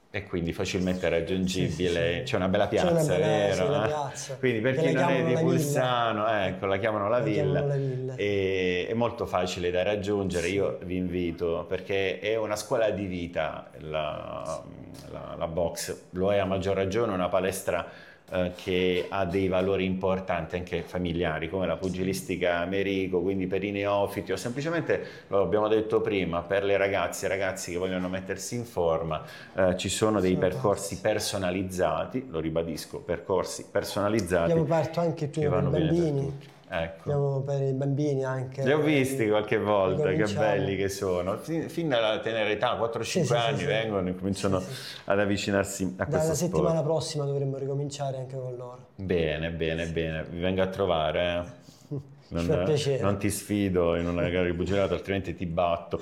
e quindi facilmente raggiungibile. C'è una bella piazza, vero? Una piazza. Quindi per chi non è di Bolzano, ecco, la chiamano la Villa, e è molto facile da raggiungere. Io vi invito, perché è una scuola di vita la box, lo è a maggior ragione una palestra che ha dei valori importanti anche familiari, come la pugilistica Amerigo, quindi per i neofiti o semplicemente, lo abbiamo detto prima, per le ragazze e ragazzi che vogliono mettersi in forma, ci sono dei percorsi personalizzati, lo ribadisco, percorsi personalizzati. Abbiamo aperto anche più per i bambini. Ecco. Abbiamo per i bambini anche. Li ho visti qualche volta, che belli che sono. Fin dalla tenera età, 4-5 anni vengono e cominciano ad avvicinarsi a questo sport. Dalla settimana prossima dovremmo ricominciare anche con loro. Bene, vi vengo a trovare. Non ti sfido in una gara di pugilato, altrimenti ti batto.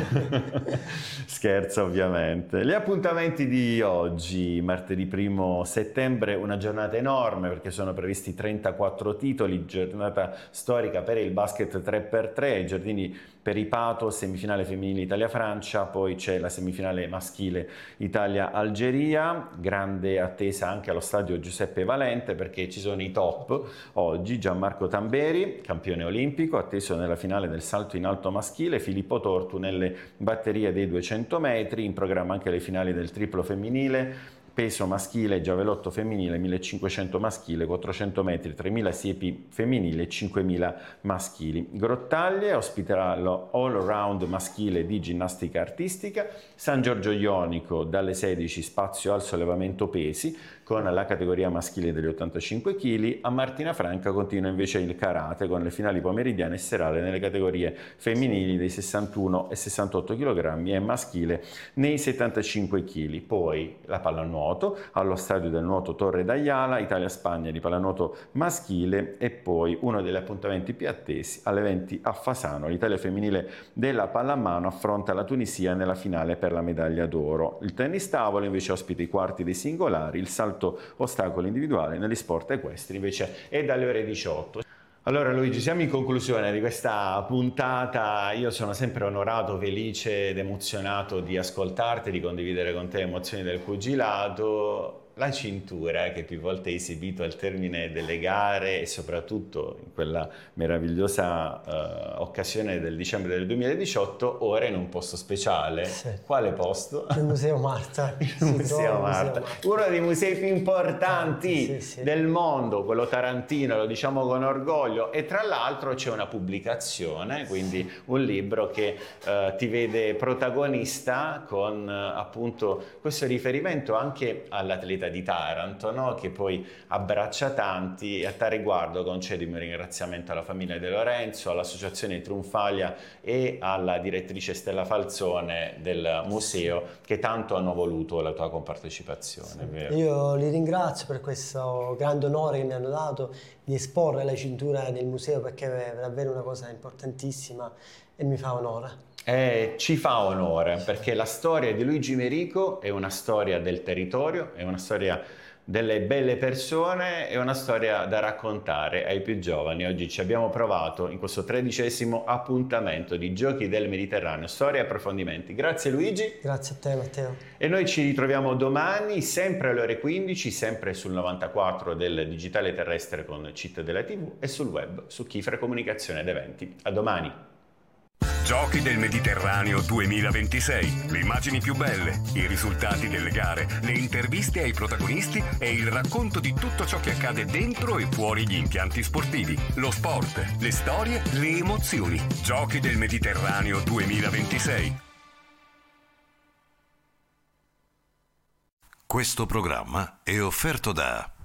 Scherzo, ovviamente. Gli appuntamenti di oggi, martedì 1 settembre, una giornata enorme perché sono previsti 34 titoli, giornata storica per il basket 3x3, i giardini per i Pato, semifinale femminile Italia-Francia, poi c'è la semifinale maschile Italia-Algeria, grande attesa anche allo stadio Giuseppe Valente perché ci sono i top oggi: Gianmarco Tamberi, campione olimpico, atteso nella finale del salto in alto maschile, Filippo Tortu nelle batterie dei 200 metri, in programma anche le finali del triplo femminile, peso maschile, giavellotto femminile, 1500 maschile, 400 metri, 3000 siepi femminili e 5000 maschili. Grottaglie ospiterà lo all round maschile di ginnastica artistica, San Giorgio Ionico dalle 16 spazio al sollevamento pesi con la categoria maschile degli 85 kg, a Martina Franca continua invece il karate con le finali pomeridiane e serali nelle categorie femminili dei 61 e 68 kg e maschile nei 75 kg. Poi la pallanuoto allo stadio del nuoto Torre d'Aiala, Italia-Spagna di pallanuoto maschile, e poi uno degli appuntamenti più attesi alle 20 a Fasano. L'Italia femminile della pallamano affronta la Tunisia nella finale per la medaglia d'oro. Il tennis tavolo invece ospita i quarti dei singolari, il salto ostacolo individuale negli sport equestri invece è dalle ore 18. Allora Luigi, siamo in conclusione di questa puntata. Io sono sempre onorato, felice ed emozionato di ascoltarti, di condividere con te emozioni del pugilato. La cintura che più volte hai esibito al termine delle gare e soprattutto in quella meravigliosa occasione del dicembre del 2018, ora in un posto speciale. Sì. Quale posto? Il Museo Marta. Il Museo Marta, uno dei musei più importanti del mondo, quello tarantino, lo diciamo con orgoglio, e tra l'altro c'è una pubblicazione, quindi un libro che ti vede protagonista con appunto questo riferimento anche all'atleta di Taranto, no? Che poi abbraccia tanti, e a tal riguardo concedimi un ringraziamento alla famiglia De Lorenzo, all'associazione Trunfalia e alla direttrice Stella Falzone del museo che tanto hanno voluto la tua compartecipazione. Vero? Io li ringrazio per questo grande onore che mi hanno dato di esporre la cintura del museo, perché è davvero una cosa importantissima e mi fa onore. Ci fa onore perché la storia di Luigi Merico è una storia del territorio, è una storia delle belle persone, è una storia da raccontare ai più giovani. Oggi ci abbiamo provato in questo 13° appuntamento di Giochi del Mediterraneo, storie e approfondimenti. Grazie Luigi. Grazie a te Matteo. E noi ci ritroviamo domani, sempre alle ore 15, sempre sul 94 del digitale terrestre con CIT della TV e sul web su Chifre Comunicazione ed Eventi. A domani. Giochi del Mediterraneo 2026. Le immagini più belle, i risultati delle gare, le interviste ai protagonisti e il racconto di tutto ciò che accade dentro e fuori gli impianti sportivi. Lo sport, le storie, le emozioni. Giochi del Mediterraneo 2026. Questo programma è offerto da